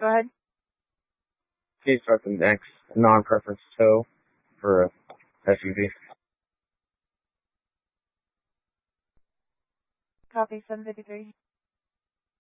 Go ahead. Please start the next non-preference tow for a SUV. Copy 753.